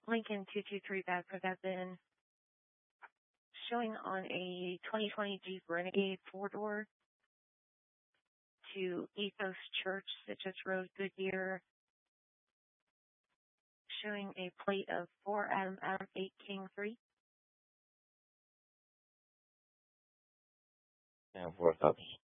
Lincoln 223 back for that bin. Showing on a 2020 Jeep Renegade 4-door to Ethos Church, Citrus Road, Goodyear. Showing a plate of 4 Adam 8 King 3. And 4 copies.